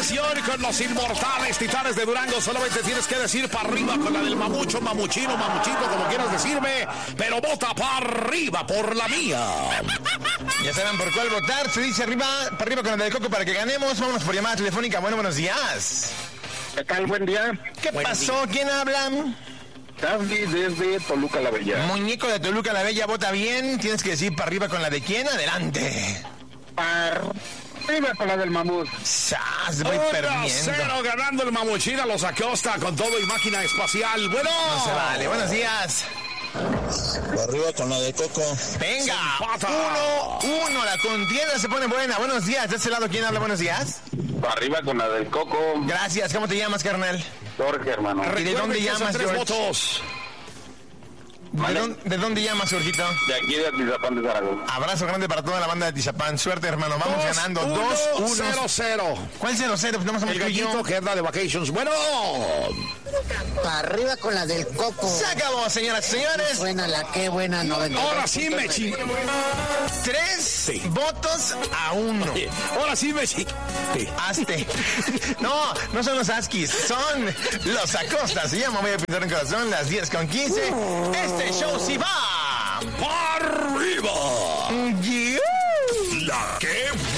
Atención con los inmortales Titanes de Durango. Solamente tienes que decir para arriba con la del mamucho, mamuchino, mamuchito, como quieras decirme. Pero vota para arriba por la mía. Ya saben por cuál votar. Se dice arriba, para arriba con la del Coco para que ganemos. Vámonos por llamada telefónica. Bueno, buenos días. ¿Qué tal? Buen día. ¿Qué pasó? ¿Quién habla? Charlie desde Toluca la Bella. Muñeco de Toluca la Bella, vota bien. Tienes que decir para arriba con la de quién. Adelante. Arriba con la del mamut. ¡Sas! Voy perdiendo. 1-0 ganando el mamuchina. Los Acosta con todo y máquina espacial. Bueno. No se vale. Buenos días. Arriba con la de Coco. Venga. 1-1. La contienda se pone buena. Buenos días. De ese lado, ¿quién habla? Buenos días. Arriba con la del Coco. Gracias. ¿Cómo te llamas, carnal? Jorge, hermano. ¿Y de dónde Recuerden que son llamas, 3 George? votos. ¿De dónde llamas, Jorgito? De aquí de Atizapán de Zaragoza. Abrazo grande para toda la banda de Tizapán. Suerte, hermano. Vamos ganando 2-1. 0-0. ¿Cuál 0-0? Pues nomás El gallito que anda de vacations. Bueno. Para arriba con la del Coco. Se acabó, señoras y señores. Buena la que buena 90. Ahora sí me 3 votos a 1. Ahora sí me Hazte. No son los Askis, son los Acosta. Se llama Voy a pintar un corazón, las 10:15. Este show sí va para arriba. Yeah. La que